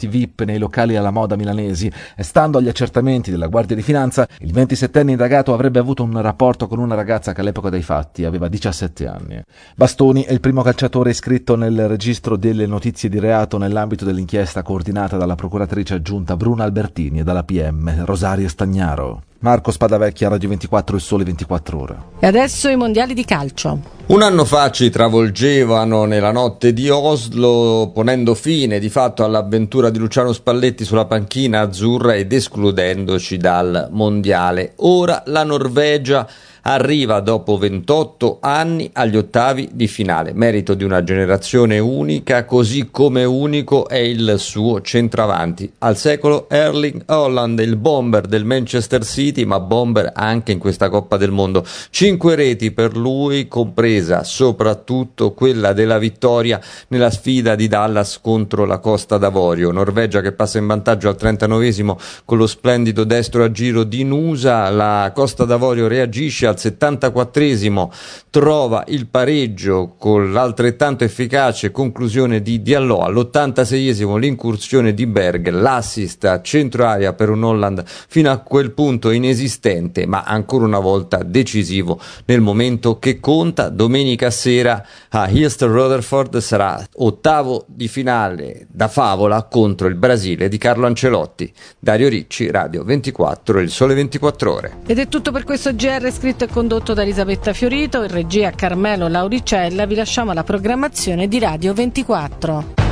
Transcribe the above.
posti VIP nei locali alla moda milanesi e, stando agli accertamenti della Guardia di Finanza, il 27enne indagato avrebbe avuto un rapporto con una ragazza che all'epoca dei fatti aveva 17 anni. Bastoni è il primo calciatore iscritto nel registro delle notizie di reato nell'ambito dell'inchiesta coordinata dalla procuratrice aggiunta Bruna Albertini e dalla PM Rosario Stagnaro. Marco Spadavecchia, Radio 24, Il Sole 24 Ore. E adesso i mondiali di calcio. Un anno fa ci travolgevano nella notte di Oslo, ponendo fine di fatto all'avventura di Luciano Spalletti sulla panchina azzurra ed escludendoci dal mondiale. Ora la Norvegia arriva dopo 28 anni agli ottavi di finale, merito di una generazione unica, così come unico è il suo centravanti. Al secolo Erling Haaland, il bomber del Manchester City, ma bomber anche in questa Coppa del Mondo. 5 reti per lui, compresa soprattutto quella della vittoria nella sfida di Dallas contro la Costa d'Avorio. Norvegia che passa in vantaggio al 39esimo con lo splendido destro a giro di Nusa. La Costa d'Avorio reagisce al 74esimo, trova il pareggio con l'altrettanto efficace conclusione di Diallo. All'86esimo l'incursione di Berg, l'assist a centro area per un Holland fino a quel punto inesistente, ma ancora una volta decisivo nel momento che conta. Domenica sera a Hilster Rutherford sarà ottavo di finale da favola contro il Brasile di Carlo Ancelotti. Dario Ricci, Radio 24, Il Sole 24 Ore. Ed è tutto per questo GR, scritto e condotto da Elisabetta Fiorito, in regia Carmelo Lauricella. Vi lasciamo alla programmazione di Radio 24.